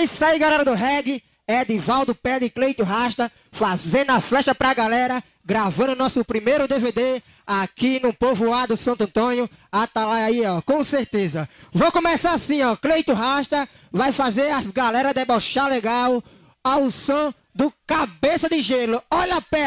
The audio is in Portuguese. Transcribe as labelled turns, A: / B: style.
A: isso aí, galera do reggae. Edivaldo Pé de Cleito Rasta, fazendo a flecha pra galera, gravando nosso primeiro DVD aqui no povoado Santo Antônio. Atalaia aí, ó, com certeza. Vou começar assim, ó. Cleito Rasta vai fazer a galera debochar legal ao som do Cabeça de Gelo. Olha a pé.